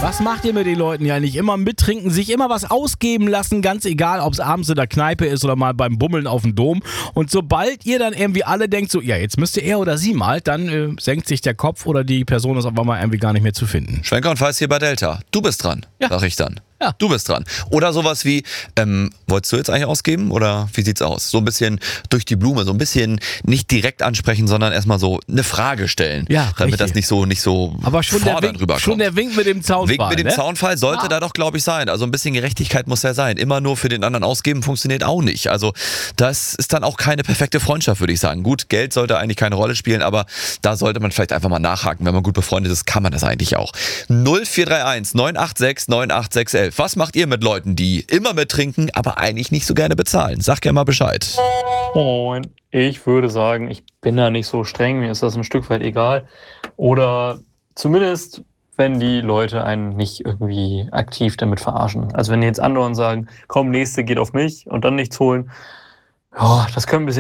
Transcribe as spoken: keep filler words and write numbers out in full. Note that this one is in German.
Was macht ihr mit den Leuten ja nicht? Immer mittrinken, sich immer was ausgeben lassen, ganz egal, ob es abends in der Kneipe ist oder mal beim Bummeln auf dem Dom. Und sobald ihr dann irgendwie alle denkt, so, ja, jetzt müsste er oder sie mal, dann äh, senkt sich der Kopf oder die Person ist auf einmal irgendwie gar nicht mehr zu finden. Schwenker und Weiß hier bei Delta. Du bist dran, Ja. sag ich dann. Ja. Du bist dran. Oder sowas wie, ähm, wolltest du jetzt eigentlich ausgeben oder wie sieht's aus? So ein bisschen durch die Blume, so ein bisschen nicht direkt ansprechen, sondern erstmal so eine Frage stellen. Ja, damit richtig. das nicht so, nicht so Aber schon der, fordernd Wink, rüberkommt. schon der Wink mit dem Zaunfall. Wink mit dem ne? Zaunfall sollte Ah. da doch, glaube ich, sein. Also ein bisschen Gerechtigkeit muss ja sein. Immer nur für den anderen ausgeben funktioniert auch nicht. Also das ist dann auch keine perfekte Freundschaft, würde ich sagen. Gut, Geld sollte eigentlich keine Rolle spielen, aber da sollte man vielleicht einfach mal nachhaken. Wenn man gut befreundet ist, kann man das eigentlich auch. null vier drei eins neun acht sechs neun acht sechs eins eins. Was macht ihr mit Leuten, die immer mittrinken, aber eigentlich nicht so gerne bezahlen? Sag gerne mal Bescheid. Moin. Ich würde sagen, ich bin da nicht so streng, mir ist das ein Stück weit egal. Oder zumindest, wenn die Leute einen nicht irgendwie aktiv damit verarschen. Also wenn jetzt andere sagen, komm, nächste geht auf mich und dann nichts holen, ja, das können ein bisschen